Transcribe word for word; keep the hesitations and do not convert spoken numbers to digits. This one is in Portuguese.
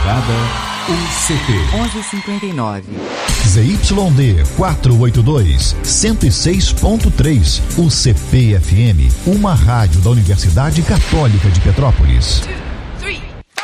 Madrugada, U C P. onze e cinquenta e nove. Z Y D quatrocentos e oitenta e dois, cento e seis ponto três. U C P F M, uma rádio da Universidade Católica de Petrópolis.